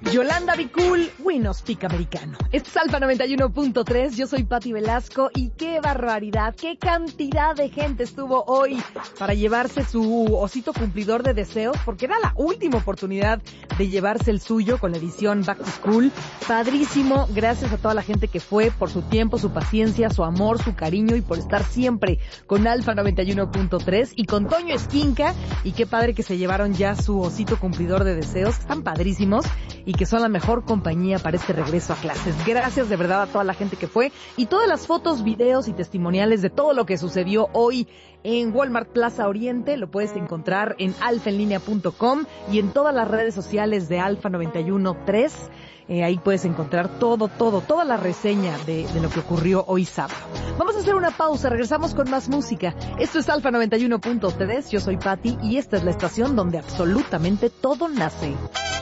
Yolanda Be Cool, We No Speak Americano. Este es Alfa 91.3, yo soy Pati Velasco y qué barbaridad, qué cantidad de gente estuvo hoy para llevarse su osito cumplidor de deseos, porque era la última oportunidad de llevarse el suyo con la edición Back to School. Padrísimo, gracias a toda la gente que fue por su tiempo, su paciencia, su amor, su cariño y por estar siempre con Alfa 91.3 y con Toño Esquinca. Y qué padre que se llevaron ya su osito cumplidor de deseos, que están padrísimos y que son la mejor compañía para este regreso a clases. Gracias de verdad a toda la gente que fue y todas las fotos, videos y testimoniales de todo lo que sucedió hoy en Walmart Plaza Oriente lo puedes encontrar en alfaenlinea.com y en todas las redes sociales de Alfa 91.3. Ahí puedes encontrar toda la reseña de lo que ocurrió hoy sábado. Vamos a hacer una pausa, regresamos con más música. Esto es Alfa 91.3, yo soy Pati y esta es la estación donde absolutamente todo nace.